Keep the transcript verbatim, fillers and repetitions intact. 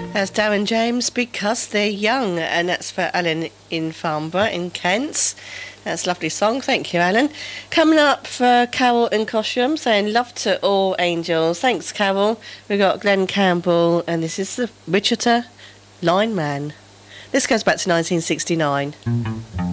That's Darren James, Because They're Young, and that's for Alan in Farnborough in Kent. That's a lovely song, thank you, Alan. Coming up for Carol in Cosham, saying love to all angels. Thanks, Carol. We've got Glenn Campbell, and this is the Wichita Line Man. This goes back to nineteen sixty-nine.